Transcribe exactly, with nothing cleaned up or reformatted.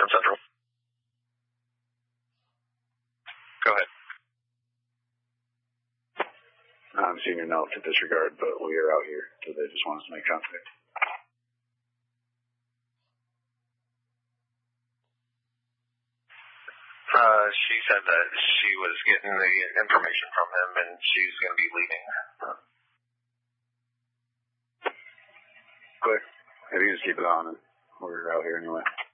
one Central. Go ahead. I'm seeing your note to disregard, but we are out here, so they just want us to make contact. Uh, she said that she was getting the information from him and she's going to be leaving. Clear. If you just keep it on, we're out here anyway.